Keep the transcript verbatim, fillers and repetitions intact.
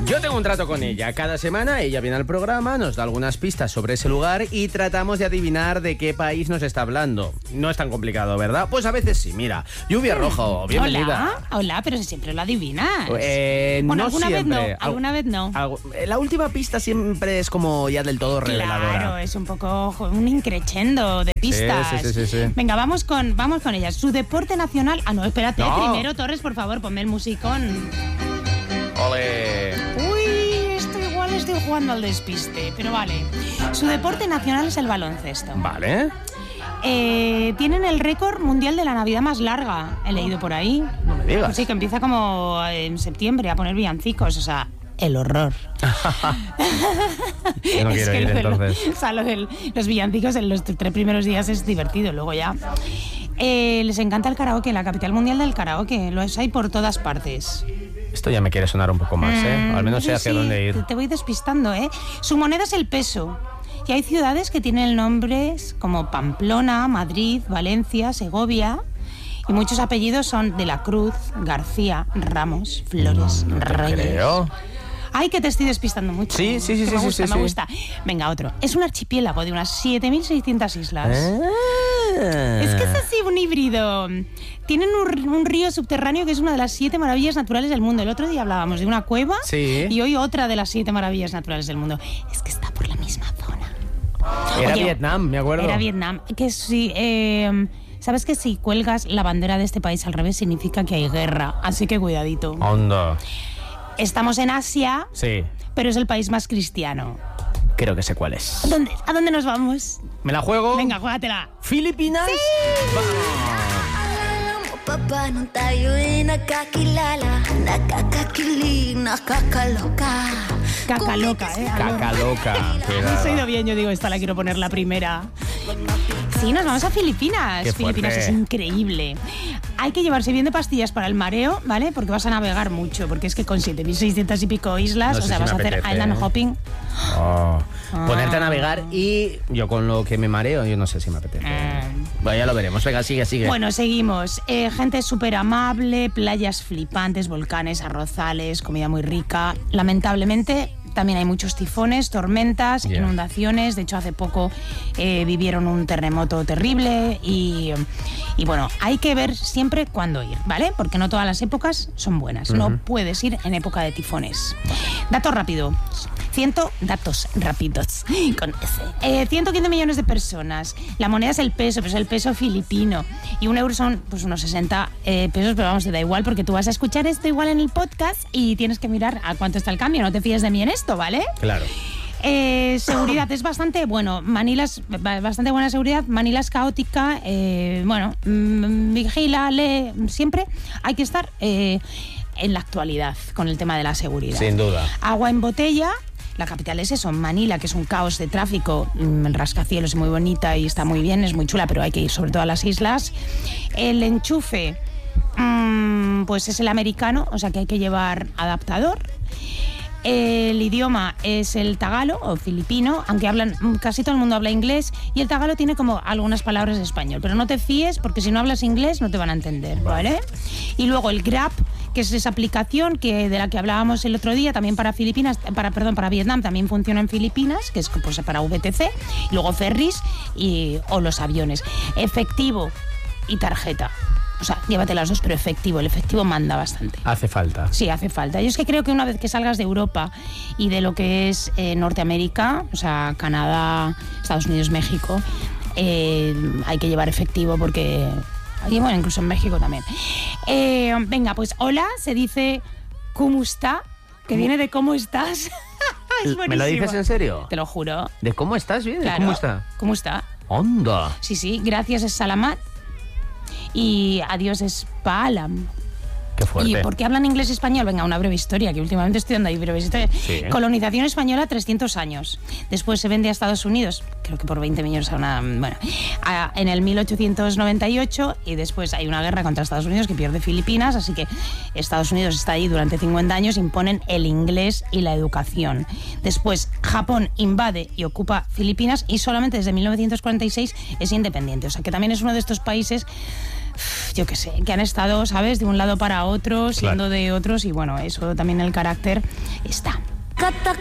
Yo tengo un trato con ella. Cada semana ella viene al programa, nos da algunas pistas sobre ese lugar y tratamos de adivinar de qué país nos está hablando. No es tan complicado, ¿verdad? Pues a veces sí, mira. Lluvia Rojo, bienvenida. Hola, hola, pero si siempre lo adivinas. Eh, bueno, no alguna siempre. vez no, alguna vez no. Algo, la última pista siempre es como ya del todo reveladora. Claro, es un poco un increchendo de pistas. Sí, sí, sí, sí, sí. Venga, vamos con, vamos con ella. Su deporte nacional... Ah, no, espérate. No. Primero, Torres, por favor, ponme el musicón. Ole. Uy, esto igual estoy jugando al despiste, pero vale. Su deporte nacional es el baloncesto. Vale. Eh, tienen el récord mundial de la Navidad más larga. He leído por ahí. No me digas. Sí, que empieza como en septiembre a poner villancicos, o sea... El horror. Yo no Es quiero que ir, lo de lo- entonces. O sea, lo de los villancicos en los tres primeros días es divertido, luego ya. Eh, les encanta el karaoke, la capital mundial del karaoke. Lo hay por todas partes. Esto ya me quiere sonar un poco más, ¿eh? Mm, Al menos sé sí, hacia sí, dónde ir. Te, te voy despistando, ¿eh? Su moneda es el peso. Y hay ciudades que tienen nombres como Pamplona, Madrid, Valencia, Segovia. Y muchos apellidos son de la Cruz, García, Ramos, Flores, No te Reyes. creo. Ay, que te estoy despistando mucho. Sí, sí, sí, Que sí, Me sí, gusta, sí, me sí. gusta. Venga, otro. Es un archipiélago de unas siete mil seiscientas islas. Ah. Es que es así un híbrido. Tienen un, un río subterráneo que es una de las siete maravillas naturales del mundo. El otro día hablábamos de una cueva Sí. y hoy otra de las siete maravillas naturales del mundo. Es que está por la misma zona. Era Oye, Vietnam, me acuerdo. Era Vietnam. Que sí, eh, sabes que si cuelgas la bandera de este país al revés significa que hay guerra. Así que cuidadito. Onda. Estamos en Asia, Sí, pero es el país más cristiano. creo que sé cuál es. ¿Dónde, ¿A dónde nos vamos? ¿Me la juego? Venga, juégatela. ¿Filipinas? Papa nung tayo ay nagkakilala, nakakakili, nakakaloka. Caca loca, ¿eh? Caca loca. Has oído bien, yo digo, esta la quiero poner la primera. Sí, nos vamos a Filipinas. Qué Filipinas fuerte. es increíble. Hay que llevarse bien de pastillas para el mareo, ¿vale? Porque vas a navegar mucho, porque es que con siete mil seiscientas y pico islas, No o sé sea, si vas a me hacer apetece, island ¿eh? hopping. Oh. Ah. Ponerte a navegar y yo con lo que me mareo, yo no sé si me apetece. Ah. Bueno, ya lo veremos. Venga, sigue, sigue. Bueno, seguimos. Eh, gente súper amable, playas flipantes, volcanes, arrozales, comida muy rica. Lamentablemente, también hay muchos tifones, tormentas, Yeah. inundaciones. De hecho, hace poco eh, vivieron un terremoto terrible y, y bueno, hay que ver siempre cuándo ir, ¿vale? Porque no todas las épocas son buenas. No puedes ir en época de tifones. Datos rápidos. Ciento, datos rápidos, con S. Eh, ciento quince millones de personas. La moneda es el peso, pero es el peso filipino. Y un euro son pues unos sesenta eh, pesos, pero vamos, te da igual, porque tú vas a escuchar esto igual en el podcast y tienes que mirar a cuánto está el cambio. No te fíes de mí en esto, ¿vale? Claro. Eh, seguridad es bastante bueno. Manila es ba- bastante buena seguridad. Manila es caótica. Eh, bueno, mm, vigila, lee. Siempre hay que estar eh, en la actualidad con el tema de la seguridad. Sin duda. Agua en botella. La capital es eso, Manila, que es un caos de tráfico. mm, El rascacielos es muy bonita y está muy bien, es muy chula, pero hay que ir sobre todo a las islas. El enchufe, mm, pues es el americano, o sea que hay que llevar adaptador. El idioma es el tagalo o filipino, aunque hablan casi todo el mundo habla inglés, y el tagalo tiene como algunas palabras de español, pero no te fíes porque si no hablas inglés no te van a entender, ¿vale? Y luego el Grab, que es esa aplicación que de la que hablábamos el otro día, también para Filipinas, para perdón, para Vietnam también funciona en Filipinas, que es pues, para V T C, y luego ferries y o los aviones. Efectivo y tarjeta. O sea, llévate las dos, pero efectivo. El efectivo manda bastante. Hace falta. Sí, hace falta. Yo es que creo que una vez que salgas de Europa y de lo que es eh, Norteamérica, o sea, Canadá, Estados Unidos, México, eh, hay que llevar efectivo porque... Y bueno, incluso en México también. Eh, venga, pues hola, se dice ¿cómo está? Que viene de ¿cómo estás? Es ¿Me lo dices buenísimo. en serio? Te lo juro. ¿De cómo estás? Bien, ¿de Claro. cómo está? ¿Cómo está? Onda. Sí, sí, gracias es Salamat y adiós es Paalam. Qué fuerte. ¿Y por qué hablan inglés y español? Venga, una breve historia, que últimamente estoy dando ahí breve historia. Sí. Colonización española, trescientos años. Después se vende a Estados Unidos, creo que por veinte millones a una... Bueno, a- en el mil ochocientos noventa y ocho, y después hay una guerra contra Estados Unidos que pierde Filipinas, así que Estados Unidos está ahí durante cincuenta años, imponen el inglés y la educación. Después Japón invade y ocupa Filipinas y solamente desde mil novecientos cuarenta y seis es independiente. O sea que también es uno de estos países, yo qué sé, que han estado, ¿sabes?, de un lado para otro, siendo Claro. de otros, y bueno, eso también el carácter esta. Kata